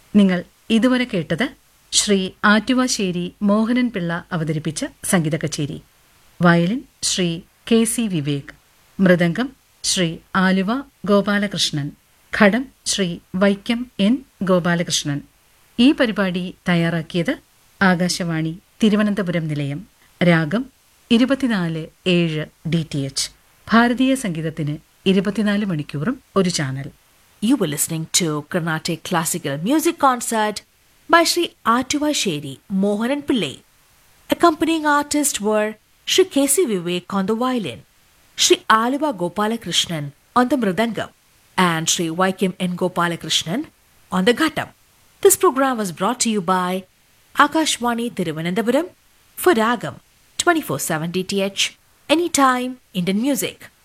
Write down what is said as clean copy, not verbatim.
നിങ്ങൾ ഇതുവരെ കേട്ടത് ശ്രീ ആറ്റുവാശ്ശേരി മോഹനൻ പിള്ള അവതരിപ്പിച്ച സംഗീത കച്ചേരി. Violin Shri K C. വിവേക്, മൃദംഗം ശ്രീ ആലുവ ഗോപാലകൃഷ്ണൻ, ഘടം ശ്രീ വൈക്കം എൻ ഗോപാലകൃഷ്ണൻ. ഈ പരിപാടി തയ്യാറാക്കിയത് ആകാശവാണി തിരുവനന്തപുരം നിലയം. രാഗം 24/7 DTH. ഭാരതീയ സംഗീതത്തിന് 24 മണിക്കൂറും ഒരു channel. You were listening to Carnatic Classical Music Concert by Sri Atuvasheri Mohanan Pillai. Accompanying artists were Sri K.C. Vivek on the violin, Sri Aluva Gopalakrishnan on the mridangam, and Sri Vaikam N. Gopalakrishnan on the ghattam. This program was brought to you by Akashvani Thiruvananthapuram for Ragam 24/7 DTH, anytime Indian music.